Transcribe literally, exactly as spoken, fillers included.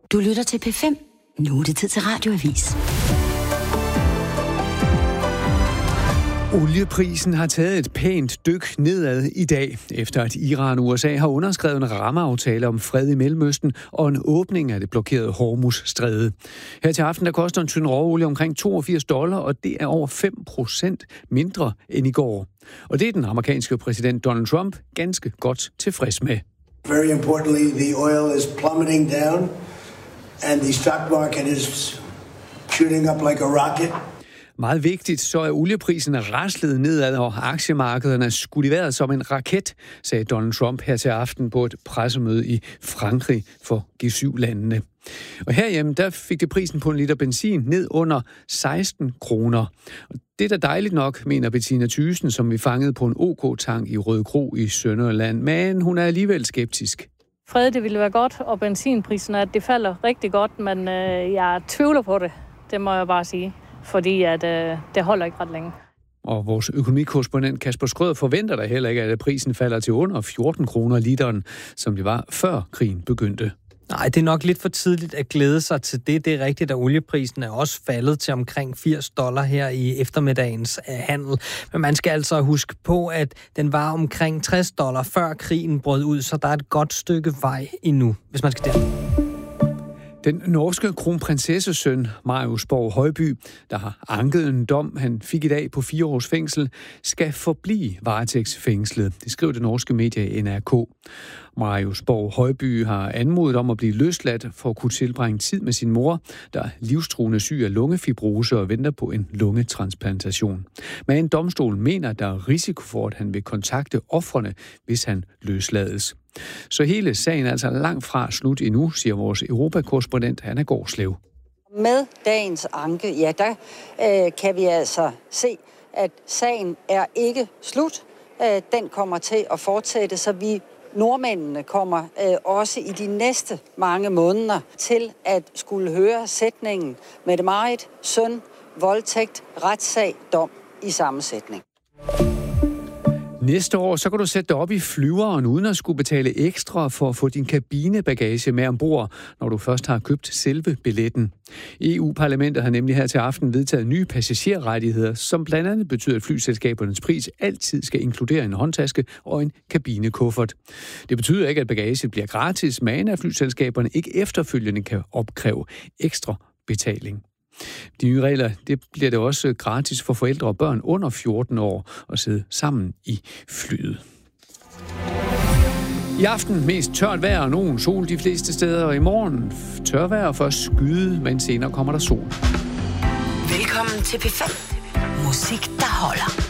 Du lytter til P fem. Nu er det tid til Radioavis. Olieprisen har taget et pænt dyk nedad i dag, efter at Iran og U S A har underskrevet en rammeaftale om fred i Mellemøsten og en åbning af det blokerede Hormuz-stræde. Her til aften der koster en tynd råolie omkring toogfirs dollar, og det er over fem procent mindre end i går. Og det er den amerikanske præsident Donald Trump ganske godt tilfreds med. Very importantly, the oil is plummeting down, and the stock market is shooting up like a rocket. Meget vigtigt, så er olieprisen raslet nedad, og aktiemarkederne er skudt i vejret som en raket, sagde Donald Trump her til aften på et pressemøde i Frankrig for G syv-landene. Og herhjemme, der fik det prisen på en liter benzin ned under seksten kroner. Og det er da dejligt nok, mener Bettina Thyssen, som vi fangede på en OK-tank i Rødekro i Sønderjylland, men hun er alligevel skeptisk. Fred, det ville være godt, og benzinprisen, at det falder rigtig godt, men øh, jeg tvivler på det, det må jeg bare sige. Fordi at, øh, det holder ikke ret længe. Og vores økonomikorrespondent Kasper Skrøder forventer da heller ikke, at prisen falder til under fjorten kroner literen, som det var før krigen begyndte. Nej, det er nok lidt for tidligt at glæde sig til det. Det er rigtigt, at olieprisen er også faldet til omkring firs dollar her i eftermiddagens handel. Men man skal altså huske på, at den var omkring tres dollar før krigen brød ud, så der er et godt stykke vej endnu, hvis man skal der. Den norske kronprinsessesøn, Marius Borg Højby, der har anket en dom, han fik i dag på fire års fængsel, skal forblive varetægtsfængslet. Det skriver det norske medie N R K. Marius Borg Højby har anmodet om at blive løsladt for at kunne tilbringe tid med sin mor, der er livstruende syg af lungefibrose og venter på en lungetransplantation. Men en domstol mener, at der er risiko for, at han vil kontakte ofrene, hvis han løslades. Så hele sagen er altså langt fra slut endnu, siger vores europakorrespondent Hanna Gårdslev. Med dagens anke, ja, der øh, kan vi altså se, at sagen er ikke slut. Øh, den kommer til at fortsætte, så vi nordmændene kommer øh, også i de næste mange måneder til at skulle høre sætningen Mette Marit, søn, voldtægt, retssag, dom i samme sætning. Næste år, så kan du sætte dig op i flyveren, uden at skulle betale ekstra for at få din kabinebagage med ombord, når du først har købt selve billetten. E U-parlamentet har nemlig her til aften vedtaget nye passagerrettigheder, som blandt andet betyder, at flyselskabernes pris altid skal inkludere en håndtaske og en kabinekuffert. Det betyder ikke, at bagage bliver gratis, men at flyselskaberne ikke efterfølgende kan opkræve ekstra betaling. De nye regler, det bliver det også gratis for forældre og børn under fjorten år at sidde sammen i flyet. I aften mest tørt vejr og nogen sol de fleste steder, og i morgen tør vejr og først skyde, men senere kommer der sol. Velkommen til P fem. Musik, der holder.